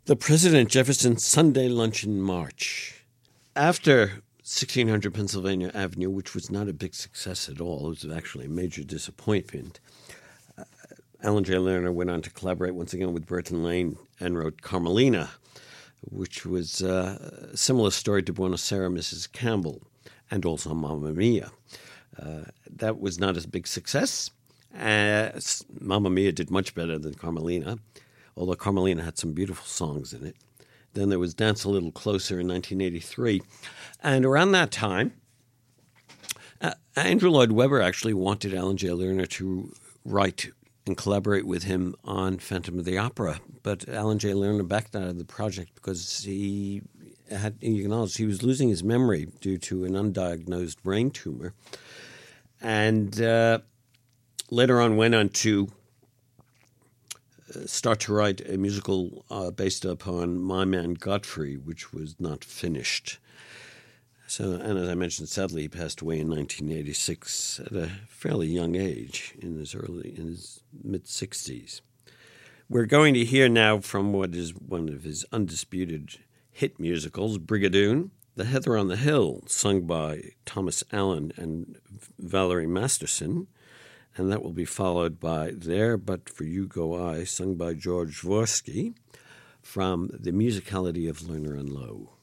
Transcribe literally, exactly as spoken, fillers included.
The President Jefferson Sunday Luncheon March. After sixteen hundred Pennsylvania Avenue, which was not a big success at all, it was actually a major disappointment, uh, Alan J. Lerner went on to collaborate once again with Burton Lane and wrote Carmelina, which was uh, a similar story to Buona Sera, Missus Campbell, and also Mamma Mia. Uh, that was not a big success. Uh, Mamma Mia did much better than Carmelina, although Carmelina had some beautiful songs in it. Then there was Dance a Little Closer in nineteen eighty-three. And around that time, uh, Andrew Lloyd Webber actually wanted Alan J. Lerner to write and collaborate with him on Phantom of the Opera. But Alan J. Lerner backed out of the project because he had, you can acknowledge, he was losing his memory due to an undiagnosed brain tumor. And uh, later on went on to start to write a musical uh, based upon My Man Godfrey, which was not finished. So, and as I mentioned, sadly, he passed away in nineteen eighty-six at a fairly young age, in his early, in his mid-sixties. We're going to hear now from what is one of his undisputed hit musicals, Brigadoon, The Heather on the Hill, sung by Thomas Allen and Valerie Masterson. And that will be followed by There But For You Go I, sung by George Dvorsky, from the musicality of Lerner and Loewe.